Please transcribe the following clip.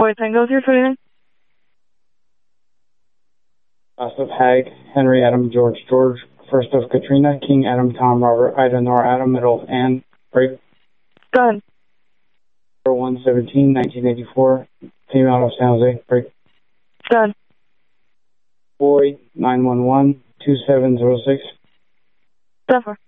Boy Tango 329. Last of Hag, Henry Adam George George, first of Katrina, King Adam Tom Robert Ida Nora Adam, middle of Anne, break. Go ahead. 117, 1984, female of San Jose, break. Go ahead. Boy 911 2706. 10-4.